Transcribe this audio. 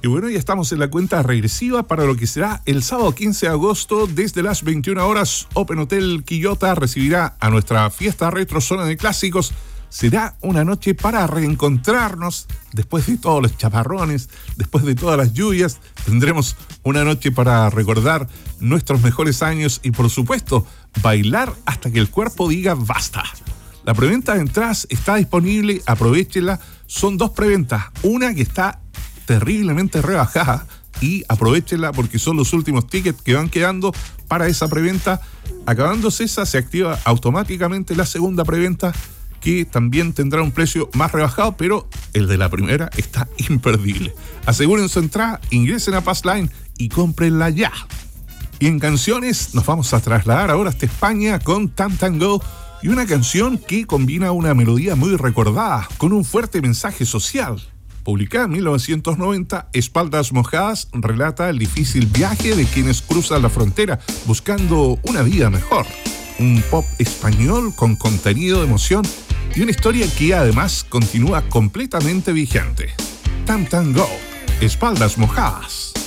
Y bueno, ya estamos en la cuenta regresiva para lo que será el sábado 15 de agosto. Desde las 21 horas, Open Hotel Quillota recibirá a nuestra fiesta retro zona de clásicos. Será una noche para reencontrarnos después de todos los chaparrones, después de todas las lluvias. Tendremos una noche para recordar nuestros mejores años y, por supuesto, bailar hasta que el cuerpo diga basta. La preventa de entradas está disponible, aprovéchela. Son 2 preventas, una que está terriblemente rebajada y aprovéchenla porque son los últimos tickets que van quedando para esa preventa. Acabándose esa, se activa automáticamente la segunda preventa, que también tendrá un precio más rebajado, pero el de la primera está imperdible. Aseguren su entrada, ingresen a Passline y cómprenla ya. Y en canciones nos vamos a trasladar ahora hasta España con Tam Tam Go, y una canción que combina una melodía muy recordada con un fuerte mensaje social. Publicada en 1990, Espaldas Mojadas relata el difícil viaje de quienes cruzan la frontera buscando una vida mejor. Un pop español con contenido de emoción y una historia que además continúa completamente vigente. Tam Tam Go, Espaldas Mojadas.